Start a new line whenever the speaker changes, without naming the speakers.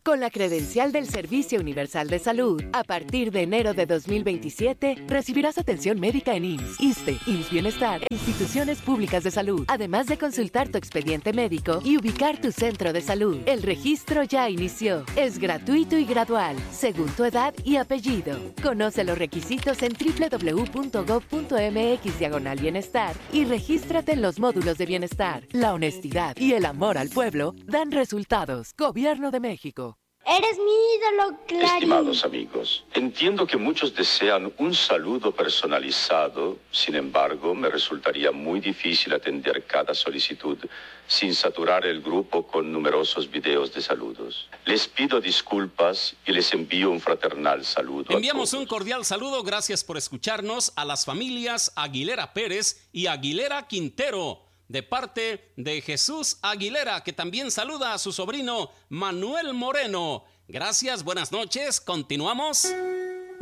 Con la credencial del Servicio Universal de Salud, a partir de enero de 2027, recibirás atención médica en IMSS, ISSSTE, IMSS Bienestar e instituciones públicas de salud, además de consultar tu expediente médico y ubicar tu centro de salud. El registro ya inició. Es gratuito y gradual, según tu edad y apellido. Conoce los requisitos en www.gov.mx/bienestar y regístrate en los módulos de bienestar. La honestidad y el amor al pueblo dan resultados. Gobierno de México.
Eres mi ídolo, Clarín.
Estimados amigos, entiendo que muchos desean un saludo personalizado. Sin embargo, me resultaría muy difícil atender cada solicitud sin saturar el grupo con numerosos videos de saludos. Les pido disculpas y les envío un fraternal saludo.
Enviamos un cordial saludo, gracias por escucharnos, a las familias Aguilera Pérez y Aguilera Quintero, de parte de Jesús Aguilera, que también saluda a su sobrino Manuel Moreno. Gracias, buenas noches, continuamos.